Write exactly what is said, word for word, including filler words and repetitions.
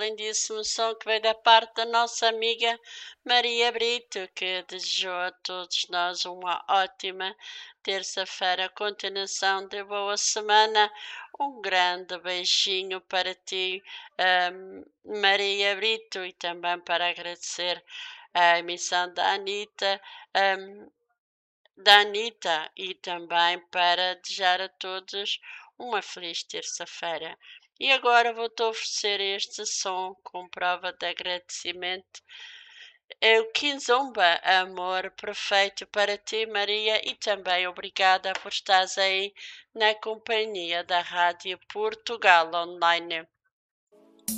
lindíssimo som que veio da parte da nossa amiga Maria Brito, que desejou a todos nós uma ótima terça-feira, continuação de boa semana. Um grande beijinho para ti, hum, Maria Brito, e também para agradecer a emissão da Anitta, hum, da Anitta, e também para desejar a todos uma feliz terça-feira. E agora vou-te oferecer este som com prova de agradecimento. É o Kizomba, amor perfeito para ti, Maria, e também obrigada por estares aí na companhia da Rádio Portugal Online.